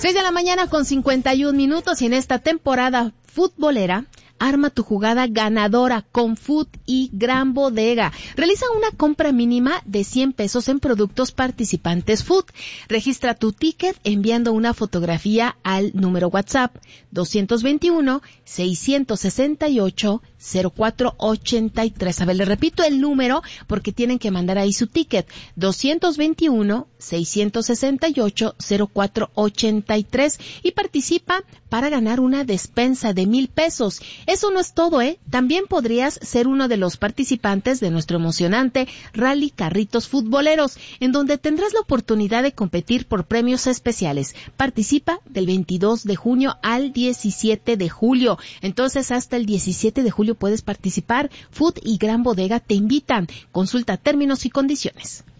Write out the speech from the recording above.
6:51 a.m. y en esta temporada futbolera, arma tu jugada ganadora con Food y Gran Bodega. Realiza una compra mínima de 100 pesos en productos participantes Food. Registra tu ticket enviando una fotografía al número WhatsApp 221-668-0483. A ver, le repito el número porque tienen que mandar ahí su ticket. 221-668-0483 y participa para ganar una despensa de 1,000 pesos. Eso no es todo, También podrías ser uno de los participantes de nuestro emocionante Rally Carritos Futboleros, en donde tendrás la oportunidad de competir por premios especiales. Participa del 22 de junio al 17 de julio. Entonces, hasta el 17 de julio puedes participar. Food y Gran Bodega te invitan. Consulta términos y condiciones.